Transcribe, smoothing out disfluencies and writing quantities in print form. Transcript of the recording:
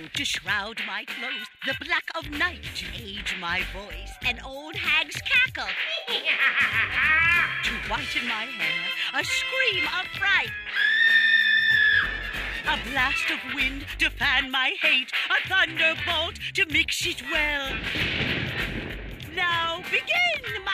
to shroud my clothes, the black of night to age my voice, an old hag's cackle to whiten my hair, a scream of fright, a blast of wind to fan my hate, a thunderbolt to mix it well. Now begin